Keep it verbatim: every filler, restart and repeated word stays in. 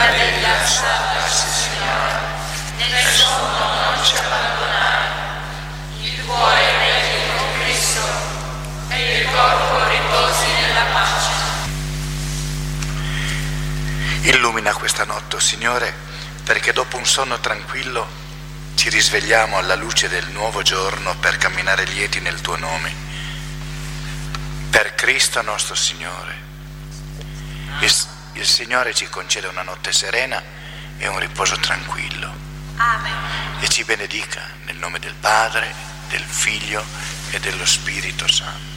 veglia salvaci, Signore, nel sonno non ci abbandonare. Il cuore regni con Cristo e il corpo riposi nella pace. Illumina questa notte, oh Signore, perché dopo un sonno tranquillo ci risvegliamo alla luce del nuovo giorno per camminare lieti nel Tuo nome. Per Cristo nostro Signore. Il, il Signore ci concede una notte serena e un riposo tranquillo. Amen. E ci benedica nel nome del Padre, del Figlio e dello Spirito Santo.